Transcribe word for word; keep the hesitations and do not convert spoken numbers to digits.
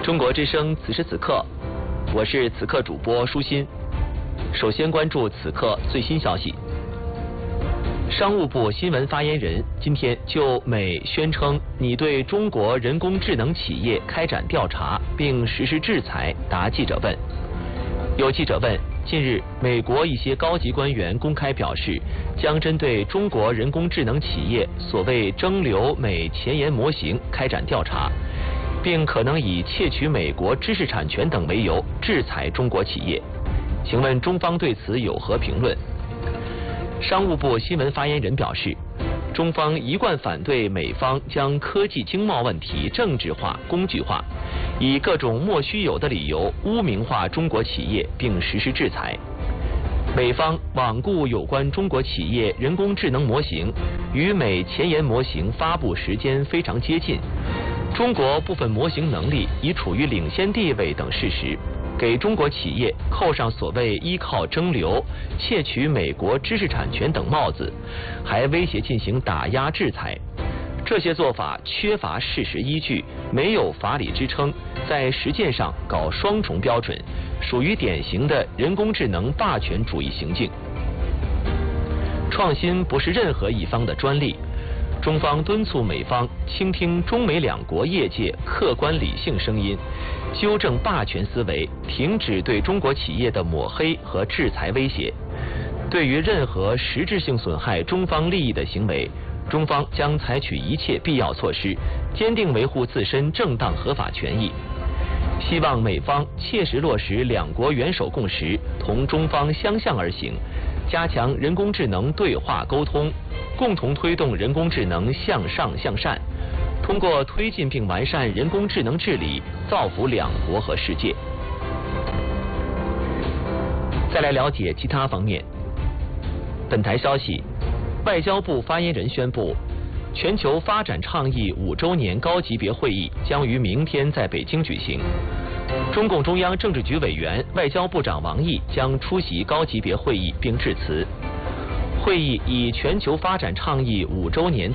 中国之声此时此刻，我是此刻主播舒心。首先关注此刻最新消息。商务部新闻发言人今天就美宣称拟对中国人工智能企业开展调查并实施制裁答记者问。有记者问，近日美国一些高级官员公开表示，将针对中国人工智能企业所谓蒸馏美前沿模型开展调查，并可能以窃取美国知识产权等为由制裁中国企业。请问中方对此有何评论？商务部新闻发言人表示，中方一贯反对美方将科技经贸问题政治化、工具化，以各种莫须有的理由污名化中国企业并实施制裁。美方罔顾有关中国企业人工智能模型与美前沿模型发布时间非常接近，中国部分模型能力已处于领先地位等事实，给中国企业扣上所谓依靠蒸馏、窃取美国知识产权等帽子，还威胁进行打压制裁。这些做法缺乏事实依据，没有法理支撑，在实践上搞双重标准，属于典型的人工智能霸权主义行径。创新不是任何一方的专利，中方敦促美方倾听中美两国业界客观理性声音，纠正霸权思维，停止对中国企业的抹黑和制裁威胁。对于任何实质性损害中方利益的行为，中方将采取一切必要措施，坚定维护自身正当合法权益。希望美方切实落实两国元首共识，同中方相向而行，加强人工智能对话沟通，共同推动人工智能向上向善，通过推进并完善人工智能治理，造福两国和世界。再来了解其他方面。本台消息，外交部发言人宣布，全球发展倡议五周年高级别会议将于明天在北京举行。中共中央政治局委员、外交部长王毅将出席高级别会议并致辞。会议以全球发展倡议五周年